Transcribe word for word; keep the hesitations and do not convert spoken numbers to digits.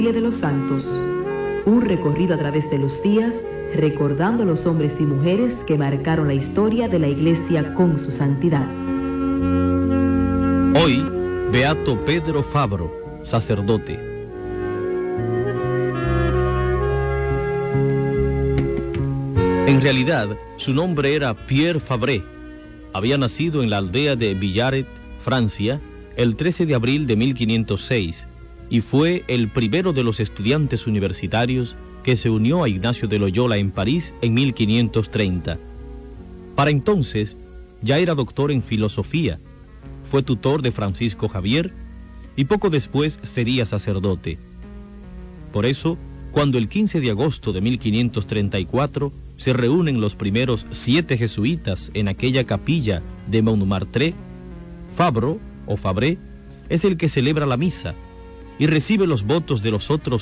de los Santos, un recorrido a través de los días, recordando a los hombres y mujeres que marcaron la historia de la Iglesia con su santidad. Hoy, Beato Pedro Fabro, sacerdote. En realidad, su nombre era Pierre Fabre. Había nacido en la aldea de Villaret, Francia, el trece de abril de mil quinientos seis, y fue el primero de los estudiantes universitarios que se unió a Ignacio de Loyola en París en mil quinientos treinta. Para entonces, ya era doctor en filosofía, fue tutor de Francisco Javier y poco después sería sacerdote. Por eso, cuando el quince de agosto de mil quinientos treinta y cuatro se reúnen los primeros siete jesuitas en aquella capilla de Montmartre, Fabro o Fabré es el que celebra la misa y recibe los votos de los otros